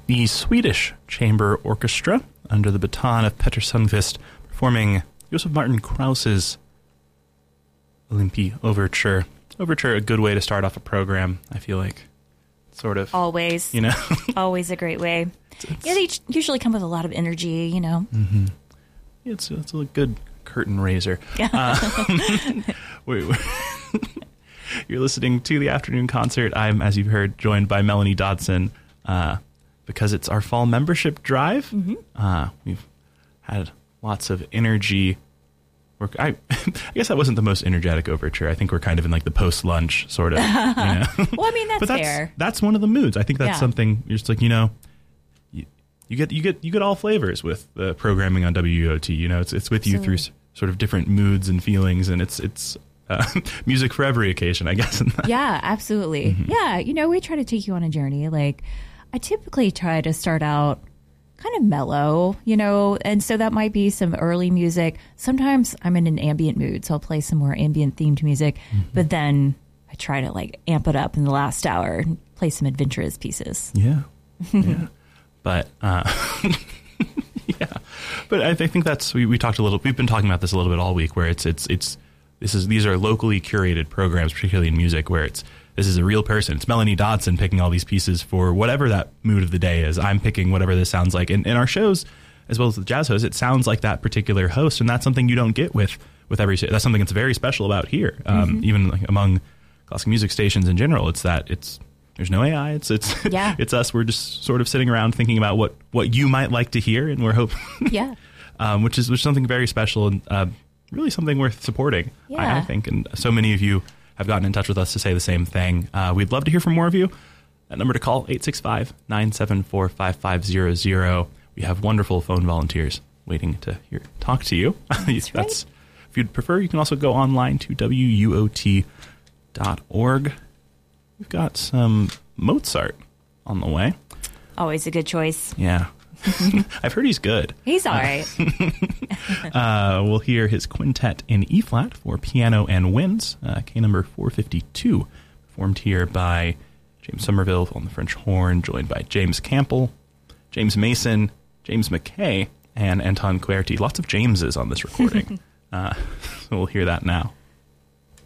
the Swedish Chamber Orchestra, under the baton of Petter Sundqvist, performing Josef Martin Krauss's Olympi Overture. Overture, a good way to start off a program, I feel like. Sort of. Always. You know? Always a great way. Yeah, they usually come with a lot of energy, you know. Mm-hmm. Yeah, it's a good curtain raiser. You're listening to the afternoon concert. I'm, as you've heard, joined by Melanie Dodson because it's our fall membership drive. Mm-hmm. We've had lots of energy. I guess that wasn't the most energetic overture. I think we're kind of in like the post-lunch sort of. You know? Well, I mean, that's fair. That's one of the moods. I think that's something you're just like, you know, you get all flavors with the programming on WUOT. You know, it's with you through sort of different moods and feelings, and it's music for every occasion, I guess. Yeah, absolutely. Mm-hmm. Yeah, you know, we try to take you on a journey. Like, I typically try to start out kind of mellow, you know, and so that might be some early music. Sometimes I'm in an ambient mood, so I'll play some more ambient themed music, but then I try to like amp it up in the last hour and play some adventurous pieces. Yeah. But but I think that's we talked a little. We've been talking about this a little bit all week, where these are locally curated programs, particularly in music, where this is a real person. It's Melanie Dodson picking all these pieces for whatever that mood of the day is. I'm picking whatever this sounds like. And in our shows, as well as the jazz host, it sounds like that particular host, and that's something you don't get with every. That's something that's very special about here, even like among classical music stations in general. There's no AI. It's us. We're just sort of sitting around thinking about what you might like to hear, and we're hoping, which is something very special and really something worth supporting. I think, and so many of you have gotten in touch with us to say the same thing. We'd love to hear from more of you. That number to call, 865-974-5500. We have wonderful phone volunteers waiting to talk to you. That's right. If you'd prefer, you can also go online to WUOT.org. We've got some Mozart on the way. Always a good choice. Yeah. I've heard he's good. He's all right. We'll hear his quintet in E-flat for piano and winds, K number 452, performed here by James Somerville on the French horn, joined by James Campbell, James Mason, James McKay, and Anton Querty. Lots of Jameses on this recording. So we'll hear that now.